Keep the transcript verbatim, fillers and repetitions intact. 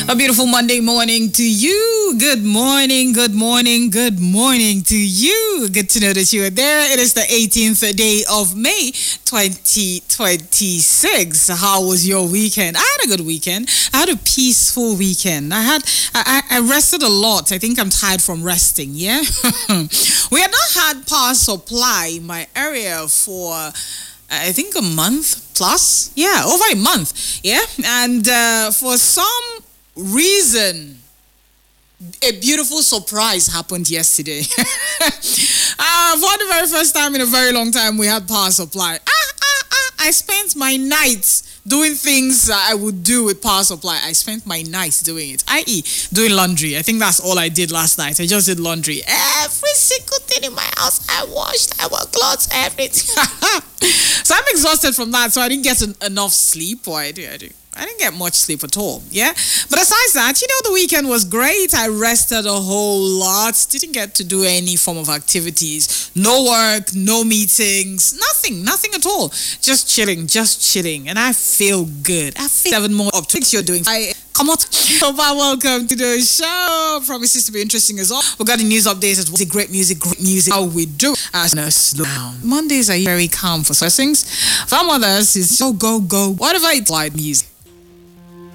A beautiful Monday morning to you. Good morning, good morning, good morning to you. Good to know that you are there. It is the eighteenth day of May, twenty twenty-six. How was your weekend? I had a good weekend. I had a peaceful weekend. I had, I, I rested a lot. I think I'm tired from resting, yeah? We had not had power supply in my area for, I think, a month plus. Yeah, over a month. Yeah. And uh, for some reason, a beautiful surprise happened yesterday. uh, for the very first time in a very long time, we had power supply. Ah, ah, ah. I spent my nights doing things uh, I would do with power supply. I spent my nights doing it, that is doing laundry. I think that's all I did last night. I just did laundry. Every single thing in my house, I washed. I washed clothes, everything. So I'm exhausted from that, so I didn't get en- enough sleep. Or I do, I do. I didn't get much sleep at all, yeah? But besides that, you know, the weekend was great. I rested a whole lot. Didn't get to do any form of activities. No work, no meetings, nothing, nothing at all. Just chilling, just chilling. And I feel good. I feel seven more up to you're doing. I come on. Welcome to the show. Promises to be interesting as well. We got the news updates as well. Great music, great music. How we do as a slow down. Mondays are very calm for some things. Some others is so go, go. Whatever it's like music.